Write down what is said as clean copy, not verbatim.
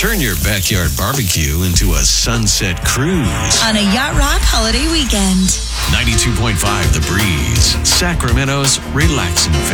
Turn your backyard barbecue into a sunset cruise. On a Yacht Rock holiday weekend. 92.5 The Breeze, Sacramento's relaxing